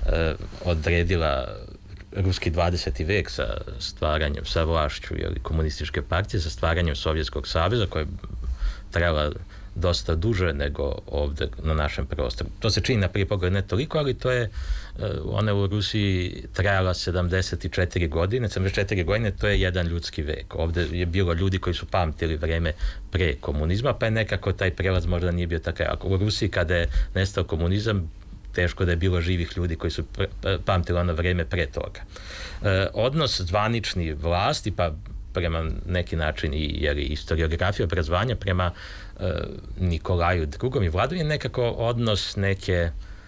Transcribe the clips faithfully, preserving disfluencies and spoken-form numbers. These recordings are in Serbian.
odredila ruski dvadeseti vek sa stvaranjem, sa vlašću jeli, komunističke partije, sa stvaranjem Sovjetskog saveza, koja je trajala dosta duže nego ovde na našem prostoru. To se čini na prvi pogled ne toliko, ali to je, ona u Rusiji trajala sedamdeset četiri godine, sedamdeset četiri godine, to je jedan ljudski vek. Ovde je bilo ljudi koji su pamtili vreme pre komunizma, pa je nekako taj prelaz možda nije bio takav. Ako u Rusiji kada je nestao komunizam, teško da je bilo živih ljudi koji su pamtili ono vreme pre toga. E, odnos zvanični vlasti, pa prema neki način i jeli, historiografija obrazovanja prema e, Nikolaju drugom i Vladu je nekako odnos neke e,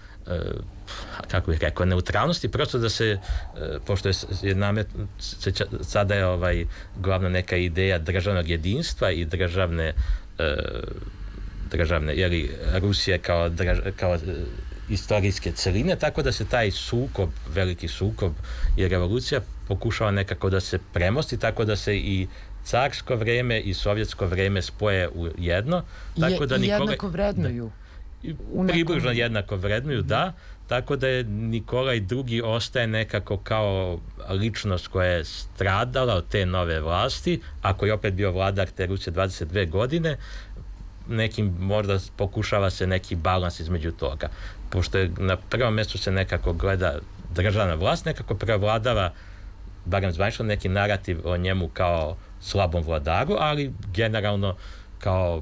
kako bih rekao, neutralnosti, prosto da se, e, pošto je, je namet, se, sada je ovaj, glavna neka ideja državnog jedinstva i državne e, državne, jeli, Rusije kao, draž, kao e, istorijske celine, tako da se taj sukob, veliki sukob i revolucija pokušava nekako da se premosti, tako da se i carsko vreme i sovjetsko vreme spoje u jedno. Tako je, da i Nikolaj, jednako vrednuju. Da, približno jednako vrednuju, mm. da. Tako da je Nikolaj drugi ostaje nekako kao ličnost koja je stradala od te nove vlasti, ako je opet bio vladar te Rusije dvadeset dve godine, nekim možda pokušava se neki balans između toga. Pošto je na prvom mjestu se nekako gleda državna vlast, nekako prevladava, barem zvanično, neki narativ o njemu kao slabom vladaru, ali generalno kao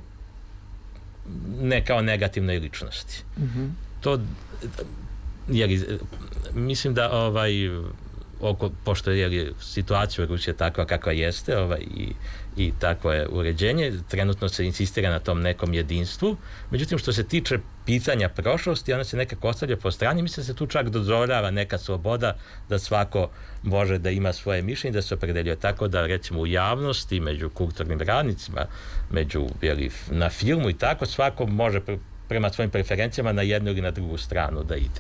ne kao negativnoj ličnosti. Mm-hmm. To, jer mislim da ovaj oko, pošto je situacija u Rusiji takva kakva jeste ovaj, i, i takvo je uređenje, trenutno se insistira na tom nekom jedinstvu, međutim što se tiče pitanja prošlosti, ona se nekako ostavlja po strani, mislim da se tu čak dozvoljava neka sloboda da svako može da ima svoje mišljenje, da se opredeljuje, tako da recimo u javnosti, među kulturnim radnicima, među, jeli, na filmu i tako, svako može prema svojim preferencijama na jednu ili na drugu stranu da ide.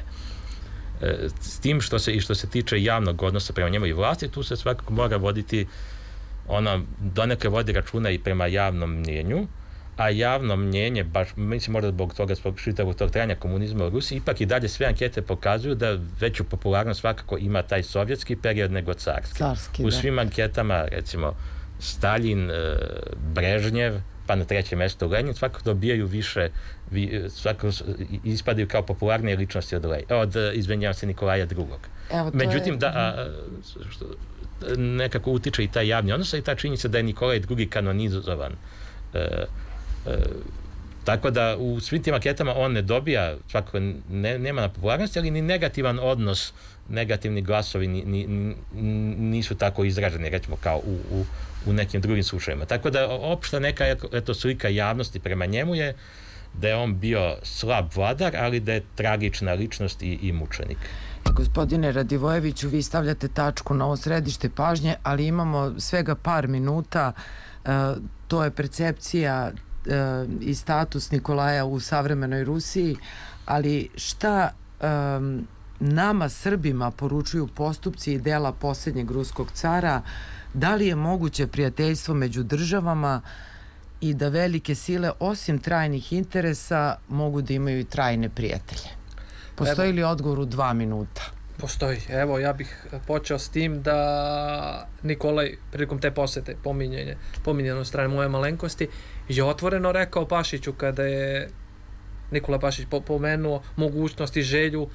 S tim što se i što se tiče javnog odnosa prema njemu i vlasti, tu se svakako mora voditi, ona donekle vodi računa i prema javnom mnjenju, a javno mnjenje, baš mislim možda zbog toga, zbog čitavog tog trajanja komunizma u Rusiji, ipak i dalje sve ankete pokazuju da veću popularnost svakako ima taj sovjetski period nego carski. Carski, u da. svim anketama, recimo Stalin, Brežnjev, pa na trećem mjestu Lenin, svakako dobijaju više, svakako ispadaju kao popularnije ličnosti od, od izvinjavam se, Nikolaja drugog. Evo, međutim, je... da, a, što, nekako utiče i taj javni odnos i ta činjenica da je Nikolaj drugi kanonizovan. E, e, tako da u svim tim anketama on ne dobija, svakako ne, nema na popularnosti, ali ni negativan odnos, negativni glasovi ni, ni, nisu tako izraženi, recimo kao u, u, u nekim drugim slučajima. Tako da opšta neka eto, slika javnosti prema njemu je da je on bio slab vladar, ali da je tragična ličnost i, i mučenik. Gospodine Radivojeviću, vi stavljate tačku na ovo središte pažnje, ali imamo svega par minuta. E, to je percepcija e, i status Nikolaja u savremenoj Rusiji, ali šta e, nama Srbima poručuju postupci i dela posljednjeg ruskog cara, da li je moguće prijateljstvo među državama i da velike sile osim trajnih interesa mogu da imaju i trajne prijatelje? Postoji li odgovor u dva minuta? Postoji. Evo, ja bih počeo s tim da Nikolaj prilikom te posete pominjanje, pominjanje od strane moje malenkosti je otvoreno rekao Pašiću kada je Nikola Pašić pomenuo mogućnost i želju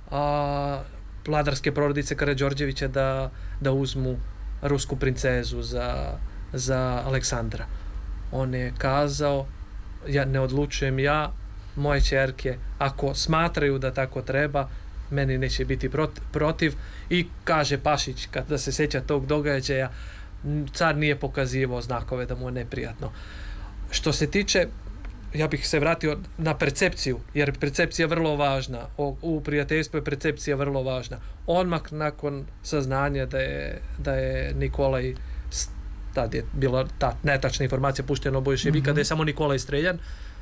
a, vladarske porodice Karađorđevića da, da uzmu rusku princezu za, za Aleksandra. On je kazao, ja ne odlučujem ja, moje ćerke, ako smatraju da tako treba, meni neće biti protiv. I kaže Pašić, kada se sjeća tog događaja, car nije pokazivao znakove da mu je neprijatno. Što se tiče, ja bih se vratio na percepciju, jer percepcija je vrlo važna. O, u prijateljstvu je percepcija vrlo važna. Odmah nakon saznanja da je, da je Nikolaj, tad je bila ta netačna informacija puštena o boljševika, mm-hmm. da je samo Nikolaj streljan,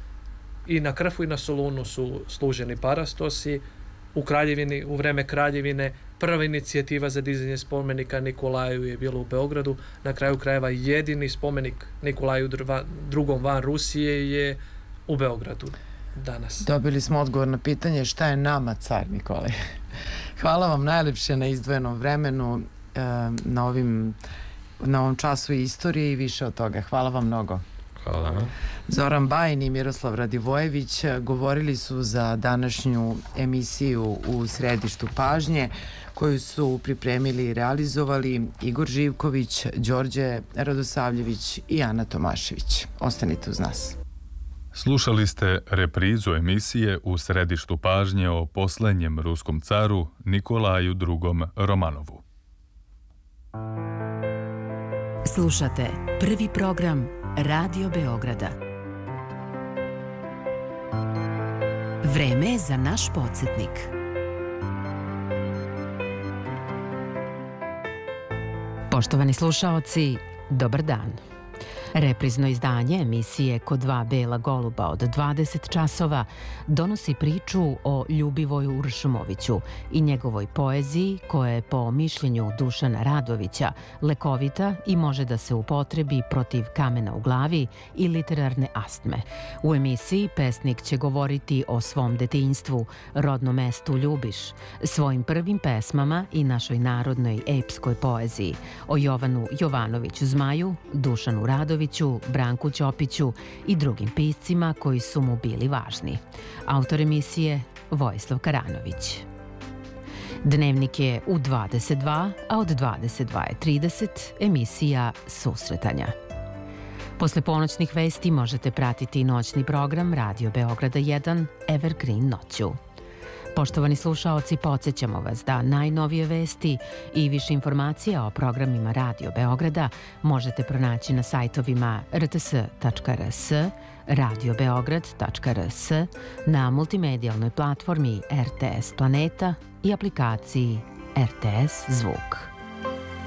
i na Krfu i na Solunu su služeni parastosi. U Kraljevini, u vreme Kraljevine, prva inicijativa za dizanje spomenika Nikolaju je bila u Beogradu. Na kraju krajeva jedini spomenik Nikolaju drugom van Rusije je u Beogradu danas. Dobili smo odgovor na pitanje šta je nama car Nikolaj. Hvala vam najlepše na izdvojenom vremenu, na, ovim, na ovom času istorije i više od toga. Hvala vam mnogo. Hvala. Zoran Bajin i Miroslav Radivojević govorili su za današnju emisiju U središtu pažnje, koju su pripremili i realizovali Igor Živković, Đorđe Radosavljević i Ana Tomašević. Ostanite uz nas. Slušali ste reprizu emisije U središtu pažnje o poslednjem ruskom caru Nikolaju drugom Romanovu. Slušate prvi program Radio Beograda. Vreme je za naš podsjetnik. Poštovani slušaoci, dobar dan. Reprizno izdanje emisije Ko dva bela goluba od dvadeset časova donosi priču o Ljubivoju Uršumoviću i njegovoj poeziji koja je po mišljenju Dušana Radovića lekovita i može da se upotrebi protiv kamena u glavi i literarne astme. U emisiji pesnik će govoriti o svom detinjstvu, rodnom mestu Ljubiš, svojim prvim pesmama i našoj narodnoj epskoj poeziji, o Jovanu Jovanoviću Zmaju, Dušanu Radoviću, Branku Ćopiću i drugim piscima koji su mu bili važni. Autor emisije Vojislav Karanović. Dnevnik je u dvadeset dva, a od dvadeset dva i trideset emisija Susretanja. Posle ponoćnih vesti možete pratiti noćni program Radio Beograda jedan Evergreen noću. Poštovani slušaoci, podsjećamo vas da najnovije vesti i više informacija o programima Radio Beograda možete pronaći na sajtovima r t s tačka r s, radio beograd tačka r s, na multimedijalnoj platformi R T S Planeta i aplikaciji R T S Zvuk.